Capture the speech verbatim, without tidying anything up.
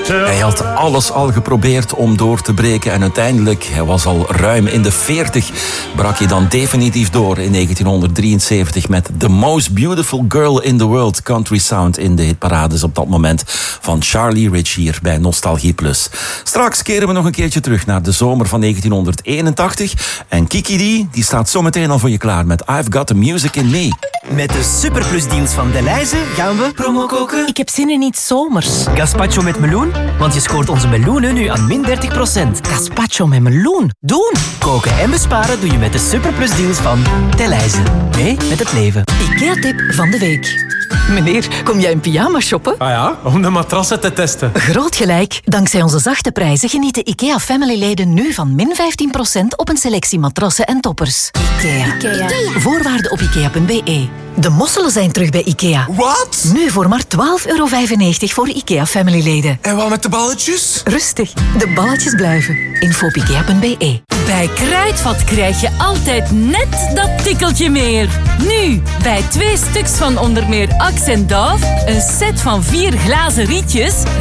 Hij had alles al geprobeerd om door te breken en uiteindelijk, hij was al ruim in de veertig, brak hij dan definitief door in negentien drieënzeventig met The Most Beautiful Girl in the World, Country Sound in de hitparades op dat moment van Charlie Rich hier bij Nostalgie Plus. Straks keren we nog een keertje terug naar de zomer van negentien eenentachtig en Kiki D, die staat zometeen al voor je klaar met I've Got the Music in Me. Met de Superplus-deals van Delhaize gaan we promo koken. Ik heb zin in iets zomers. Gazpacho met meloen, want je scoort onze meloenen nu aan min dertig procent. Gazpacho met meloen. Doen! Koken en besparen doe je met de Superplus-deals van Delhaize. Mee met het leven. IKEA-tip van de week. Meneer, kom jij in pyjama shoppen? Ah ja, om de matrassen te testen. Groot gelijk. Dankzij onze zachte prijzen genieten IKEA Family-leden nu van min vijftien procent op een selectie matrassen en toppers. IKEA. IKEA. Ikea. Voorwaarden op ikea punt be. De mosselen zijn terug bij IKEA. Wat? Nu voor maar twaalf euro vijfennegentig voor IKEA Family-leden. En wat met de balletjes? Rustig, de balletjes blijven. Info op ikea punt be. Bij Kruidvat krijg je altijd net dat tikkeltje meer. Nu, bij twee stuks van onder meer Axe en Dove, een set van vier glazen rietjes